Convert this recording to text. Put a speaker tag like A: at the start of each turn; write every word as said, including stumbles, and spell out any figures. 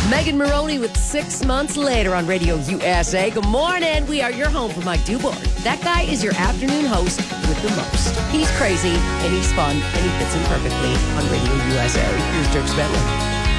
A: Megan Maroney with Six Months Later on Radio U S A. Good morning. We are your home for Mike Dubois. That guy is your afternoon host with the most. He's crazy and he's fun and he fits in perfectly on Radio U S A. Here's Dirk Bentley.